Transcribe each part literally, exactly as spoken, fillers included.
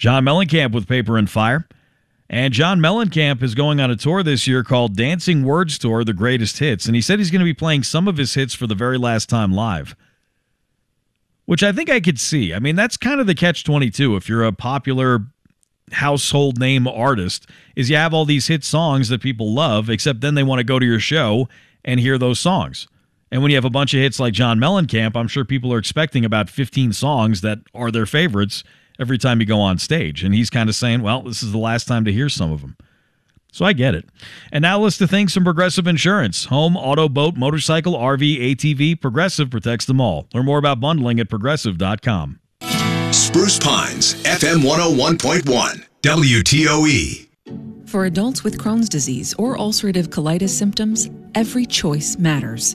John Mellencamp with Paper and Fire. And John Mellencamp is going on a tour this year called Dancing Words Tour, The Greatest Hits. And he said he's going to be playing some of his hits for the very last time live, which I think I could see. I mean, that's kind of the catch twenty-two. If you're a popular household name artist, is you have all these hit songs that people love, except then they want to go to your show and hear those songs. And when you have a bunch of hits like John Mellencamp, I'm sure people are expecting about fifteen songs that are their favorites every time you go on stage. And he's kind of saying, well, this is the last time to hear some of them. So I get it. And now let's to things from Progressive Insurance. Home, auto, boat, motorcycle, R V, A T V, Progressive protects them all. Learn more about bundling at progressive dot com. Spruce Pines, F M one oh one point one, W T O E. For adults with Crohn's disease or ulcerative colitis symptoms, every choice matters.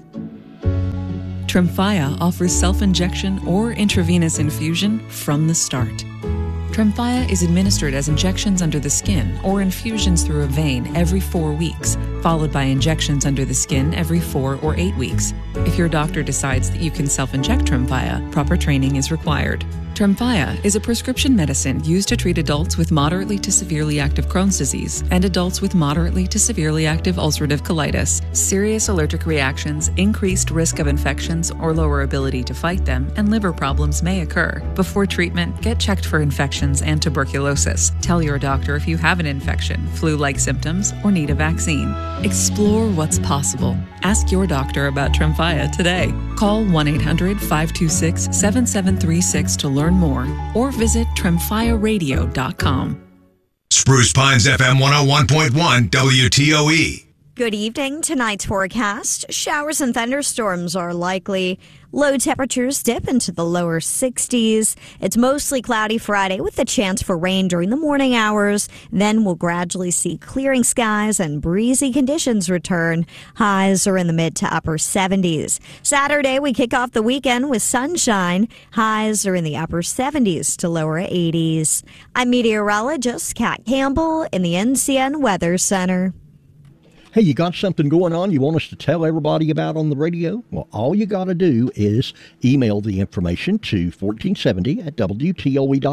Tremfya offers self-injection or intravenous infusion from the start. Tremfya is administered as injections under the skin or infusions through a vein every four weeks, followed by injections under the skin every four or eight weeks. If your doctor decides that you can self-inject Tremfya, proper training is required. Tremfya is a prescription medicine used to treat adults with moderately to severely active Crohn's disease and adults with moderately to severely active ulcerative colitis. Serious allergic reactions, increased risk of infections or lower ability to fight them, and liver problems may occur. Before treatment, get checked for infections and tuberculosis. Tell your doctor if you have an infection, flu-like symptoms, or need a vaccine. Explore what's possible. Ask your doctor about Tremfya today. Call one eight hundred five two six seven seven three six to learn more, or visit tremfya radio dot com. Spruce Pines, F M one oh one point one, W T O E. Good evening. Tonight's forecast. Showers and thunderstorms are likely. Low temperatures dip into the lower sixties. It's mostly cloudy Friday with a chance for rain during the morning hours. Then we'll gradually see clearing skies and breezy conditions return. Highs are in the mid to upper seventies. Saturday, we kick off the weekend with sunshine. Highs are in the upper seventies to lower eighties. I'm meteorologist Kat Campbell in the N C N Weather Center. Hey, you got something going on you want us to tell everybody about on the radio? Well, all you got to do is email the information to fourteen seventy at W T O E dot com.